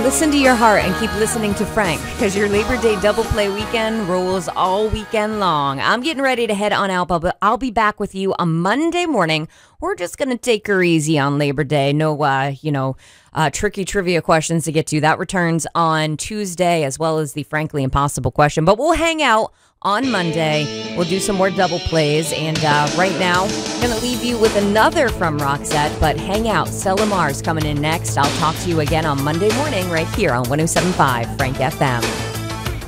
listen to your heart and keep listening to Frank, because your Labor Day double play weekend rolls all weekend long. I'm getting ready to head on out, but I'll be back with you on Monday morning. We're just going to take her easy on Labor Day. No, tricky trivia questions to get to. That returns on Tuesday, as well as the Frankly Impossible question. But we'll hang out on Monday. We'll do some more double plays. And right now, I'm going to leave you with another from Roxette. But hang out. Stella Mars coming in next. I'll talk to you again on Monday morning right here on 107.5 Frank FM.